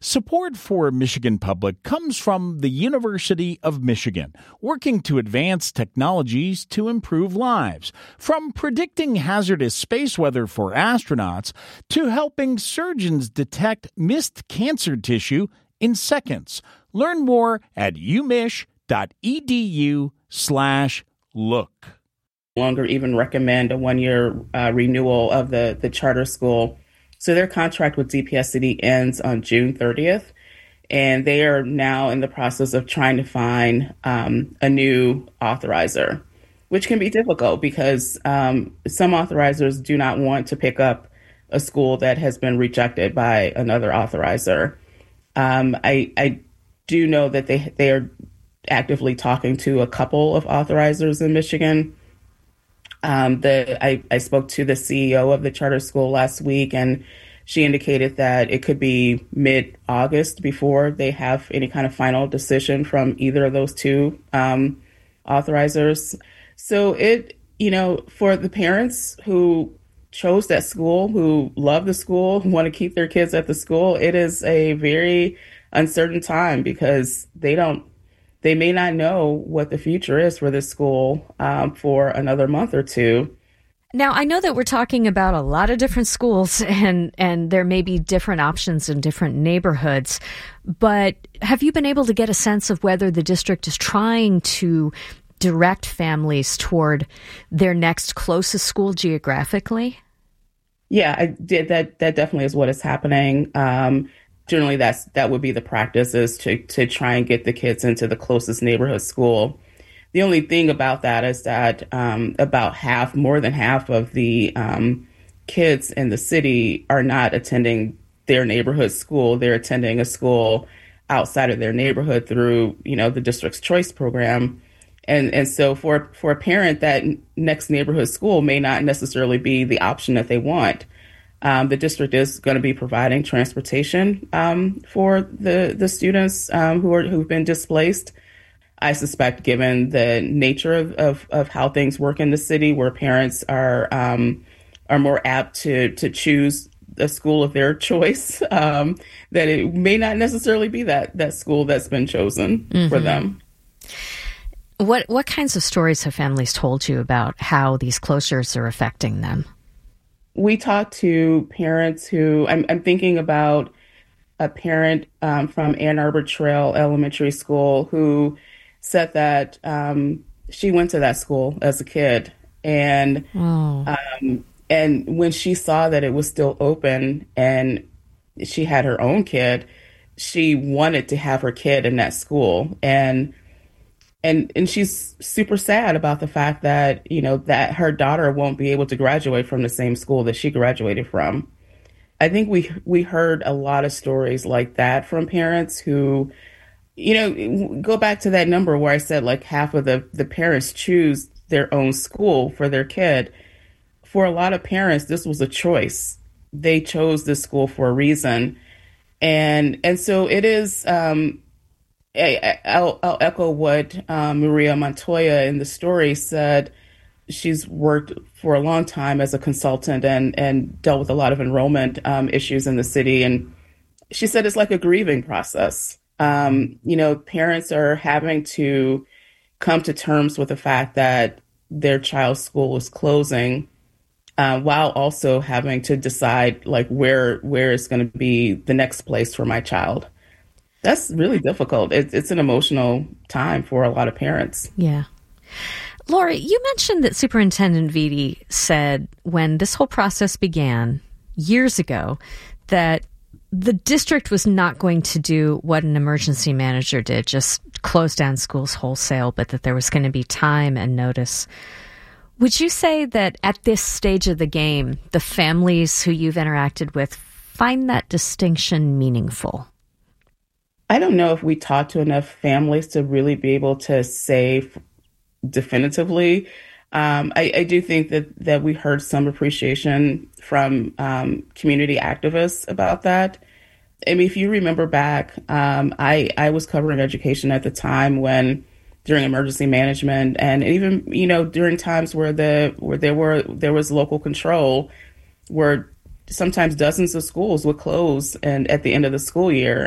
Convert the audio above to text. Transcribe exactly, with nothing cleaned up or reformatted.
Support for Michigan Public comes from the University of Michigan, working to advance technologies to improve lives. From predicting hazardous space weather for astronauts to helping surgeons detect missed cancer tissue in seconds. Learn more at umich.edu slash look. Longer even recommend a one-year uh, renewal of the, the charter school. So their contract with D P S City ends on June thirtieth, and they are now in the process of trying to find um, a new authorizer, which can be difficult because um, some authorizers do not want to pick up a school that has been rejected by another authorizer. Um, I, I do know that they they are actively talking to a couple of authorizers in Michigan. Um, the I, I spoke to the C E O of the charter school last week, and she indicated that it could be mid-August before they have any kind of final decision from either of those two um, authorizers. So it, you know, for the parents who chose that school, who love the school, who want to keep their kids at the school, it is a very uncertain time because they don't They may not know what the future is for this school um, for another month or two. Now, I know that we're talking about a lot of different schools and, and there may be different options in different neighborhoods, but have you been able to get a sense of whether the district is trying to direct families toward their next closest school geographically? Yeah, I did. That, that definitely is what is happening. Um, Generally, that's that would be the practice, is to to try and get the kids into the closest neighborhood school. The only thing about that is that um, about half, more than half of the um, kids in the city are not attending their neighborhood school. They're attending a school outside of their neighborhood through, you know, the district's choice program. And and so for, for a parent, that next neighborhood school may not necessarily be the option that they want. Um, the district is going to be providing transportation um, for the the students um, who are who've been displaced. I suspect, given the nature of, of, of how things work in the city, where parents are um, are more apt to to choose a school of their choice, um, that it may not necessarily be that that school that's been chosen mm-hmm. for them. What what kinds of stories have families told you about how these closures are affecting them? We talked to parents who, I'm, I'm thinking about a parent um, from Ann Arbor Trail Elementary School who said that um, she went to that school as a kid. And oh. um, and when she saw that it was still open and she had her own kid, she wanted to have her kid in that school. And And and she's super sad about the fact that, you know, that her daughter won't be able to graduate from the same school that she graduated from. I think we we heard a lot of stories like that from parents who, you know, go back to that number where I said like half of the, the parents choose their own school for their kid. For a lot of parents, this was a choice. They chose this school for a reason. And and so it is... Um, I'll, I'll echo what um, Maria Montoya in the story said. She's worked for a long time as a consultant and, and dealt with a lot of enrollment um, issues in the city. And she said it's like a grieving process. Um, you know, parents are having to come to terms with the fact that their child's school is closing uh, while also having to decide like where where is going to be the next place for my child. That's really difficult. It, it's an emotional time for a lot of parents. Yeah. Lori, you mentioned that Superintendent Vitti said when this whole process began years ago that the district was not going to do what an emergency manager did, just close down schools wholesale, but that there was going to be time and notice. Would you say that at this stage of the game, the families who you've interacted with find that distinction meaningful? I don't know if we talk to enough families to really be able to say f- definitively. Um, I, I do think that, that we heard some appreciation from um, community activists about that. I mean, if you remember back, um, I, I was covering education at the time when during emergency management and even, you know, during times where the where there were there was local control, where sometimes dozens of schools would close and at the end of the school year.